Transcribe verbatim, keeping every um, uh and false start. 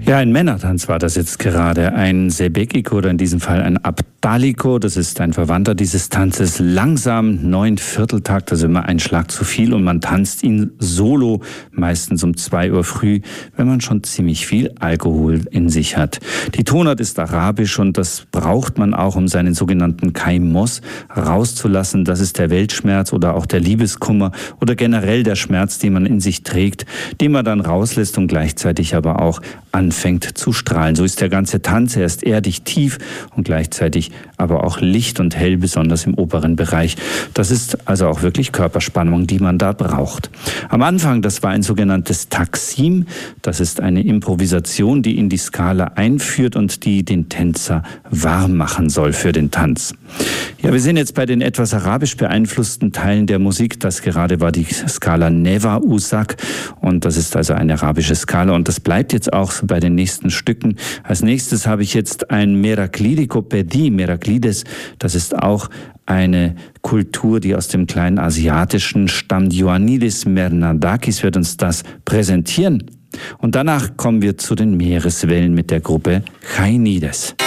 Ja, ein Männertanz war das jetzt gerade. Ein Sebekiko oder in diesem Fall ein Abdaliko. Das ist ein Verwandter dieses Tanzes. Langsam, neun Vierteltakt, also immer ein Schlag zu viel. Und man tanzt ihn solo, meistens um zwei Uhr früh, wenn man schon ziemlich viel Alkohol in sich hat. Die Tonart ist arabisch und das braucht man auch, um seinen sogenannten Kaimos rauszulassen. Das ist der Weltschmerz oder auch der Liebeskummer oder generell der Schmerz, den man in sich trägt, den man dann rauslässt und gleichzeitig aber auch anfängt zu strahlen. So ist der ganze Tanz. Er ist erdig tief und gleichzeitig aber auch licht und hell, besonders im oberen Bereich. Das ist also auch wirklich Körperspannung, die man da braucht. Am Anfang, das war ein sogenanntes Taksim. Das ist eine Improvisation, die in die Skala einführt und die den Tänzer warm machen soll für den Tanz. Ja, wir sind jetzt bei den etwas arabisch beeinflussten Teilen der Musik. Das gerade war die Skala Neva Usak und das ist also eine arabische Skala und das bleibt jetzt auch bei den nächsten Stücken. Als nächstes habe ich jetzt ein Meraklidikopädie. Meraklides, das ist auch eine Kultur, die aus dem kleinen Asiatischen stammt. Ioannidis Mernadakis wird uns das präsentieren. Und danach kommen wir zu den Meereswellen mit der Gruppe Chainides.